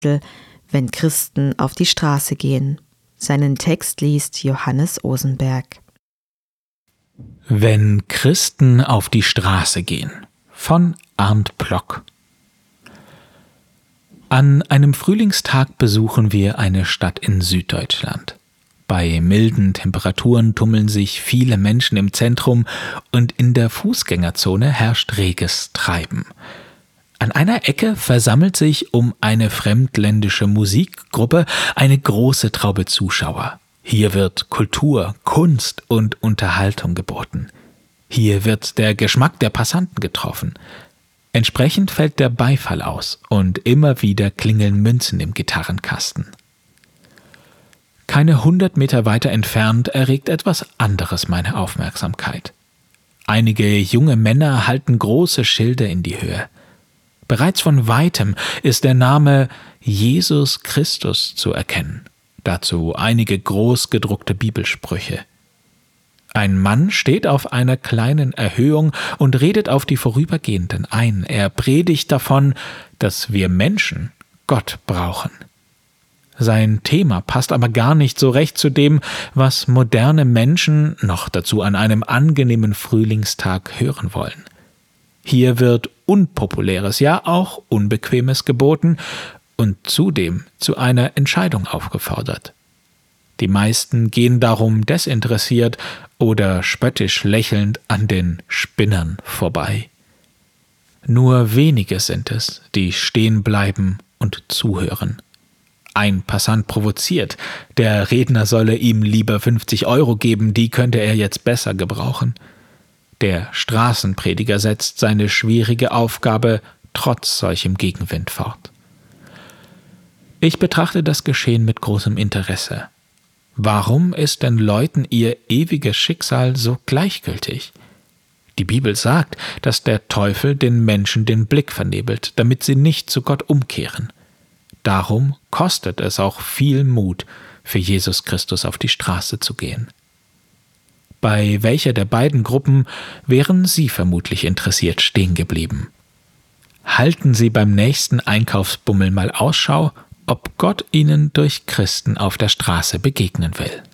Wenn Christen auf die Straße gehen. Seinen Text liest Johannes Osenberg. Wenn Christen auf die Straße gehen von Arndt Plock. An einem Frühlingstag besuchen wir eine Stadt in Süddeutschland. Bei milden Temperaturen tummeln sich viele Menschen im Zentrum und in der Fußgängerzone herrscht reges Treiben. An einer Ecke versammelt sich um eine fremdländische Musikgruppe eine große Traube Zuschauer. Hier wird Kultur, Kunst und Unterhaltung geboten. Hier wird der Geschmack der Passanten getroffen. Entsprechend fällt der Beifall aus und immer wieder klingeln Münzen im Gitarrenkasten. Keine 100 Meter weiter entfernt erregt etwas anderes meine Aufmerksamkeit. Einige junge Männer halten große Schilder in die Höhe. Bereits von weitem ist der Name Jesus Christus zu erkennen. Dazu einige groß gedruckte Bibelsprüche. Ein Mann steht auf einer kleinen Erhöhung und redet auf die Vorübergehenden ein. Er predigt davon, dass wir Menschen Gott brauchen. Sein Thema passt aber gar nicht so recht zu dem, was moderne Menschen, noch dazu an einem angenehmen Frühlingstag, hören wollen. Hier wird Unpopuläres, ja auch Unbequemes geboten und zudem zu einer Entscheidung aufgefordert. Die meisten gehen darum desinteressiert oder spöttisch lächelnd an den Spinnern vorbei. Nur wenige sind es, die stehen bleiben und zuhören. Ein Passant provoziert, der Redner solle ihm lieber 50 € geben, die könnte er jetzt besser gebrauchen. Der Straßenprediger setzt seine schwierige Aufgabe trotz solchem Gegenwind fort. Ich betrachte das Geschehen mit großem Interesse. Warum ist denn Leuten ihr ewiges Schicksal so gleichgültig? Die Bibel sagt, dass der Teufel den Menschen den Blick vernebelt, damit sie nicht zu Gott umkehren. Darum kostet es auch viel Mut, für Jesus Christus auf die Straße zu gehen. Bei welcher der beiden Gruppen wären Sie vermutlich interessiert stehen geblieben? Halten Sie beim nächsten Einkaufsbummel mal Ausschau, ob Gott Ihnen durch Christen auf der Straße begegnen will.